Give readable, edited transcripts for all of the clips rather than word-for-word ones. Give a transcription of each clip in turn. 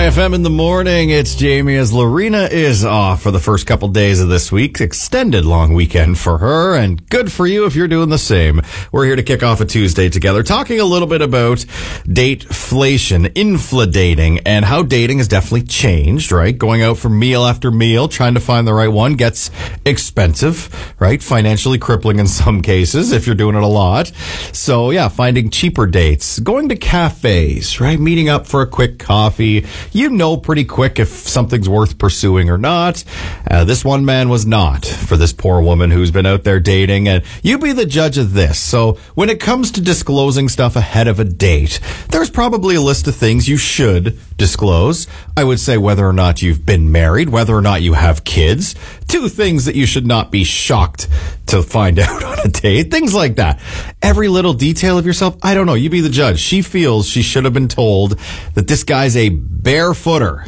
My FM in the morning. It's Jamie as Lorena is off for the first couple days of this week. Extended long weekend for her, and good for you if you're doing the same. We're here to kick off a Tuesday together, talking a little bit about dateflation, infladating, and how dating has definitely changed, right? Going out for meal after meal, trying to find the right one gets expensive, right? Financially crippling in some cases if you're doing it a lot. So yeah, finding cheaper dates, going to cafes, right? Meeting up for a quick coffee. You know pretty quick if something's worth pursuing or not. This one man was not for this poor woman who's been out there dating, and you be the judge of this. So when it comes to disclosing stuff ahead of a date, there's probably a list of things you should disclose. I would say whether or not you've been married, whether or not you have kids, 2 things that you should not be shocked to find out on a date, things like that. Every little detail of yourself, I don't know, you be the judge. She feels she should have been told that this guy's a barefooter.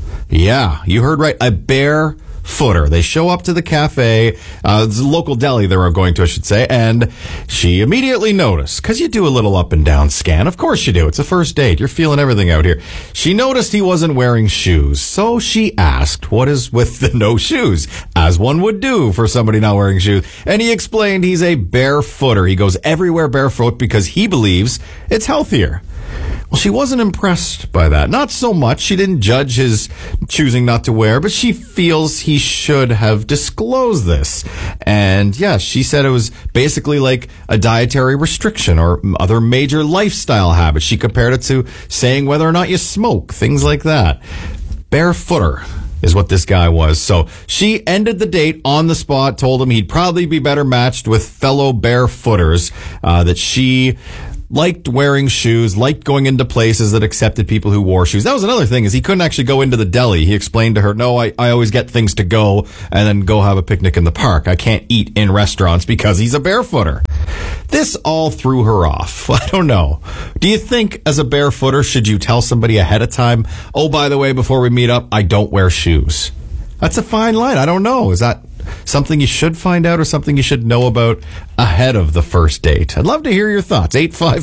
Yeah, you heard right, a barefooter. They show up to the cafe, it's a local deli they were going to, I should say, and she immediately noticed, because you do a little up and down scan. Of course you do. It's a first date. You're feeling everything out here. She noticed he wasn't wearing shoes, so she asked, what is with the no shoes? As one would do for somebody not wearing shoes. And he explained he's a barefooter. He goes everywhere barefoot because he believes it's healthier. Well, she wasn't impressed by that. Not so much. She didn't judge his choosing not to wear, but she feels he should have disclosed this. And yeah, she said it was basically like a dietary restriction or other major lifestyle habits. She compared it to saying whether or not you smoke, things like that. Barefooter is what this guy was. So she ended the date on the spot, told him he'd probably be better matched with fellow barefooters, that she liked wearing shoes, liked going into places that accepted people who wore shoes. That was another thing, is he couldn't actually go into the deli. He explained to her, no, I always get things to go and then go have a picnic in the park. I can't eat in restaurants because he's a barefooter. This all threw her off. I don't know. Do you think as a barefooter, should you tell somebody ahead of time, oh, by the way, before we meet up, I don't wear shoes? That's a fine line. I don't know. Is that something you should find out or something you should know about ahead of the first date? I'd love to hear your thoughts.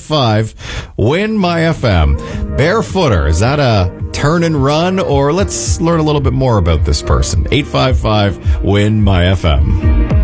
855-WIN-MY-FM. Barefooter, is that a turn and run, or let's learn a little bit more about this person? 855-WIN-MY-FM.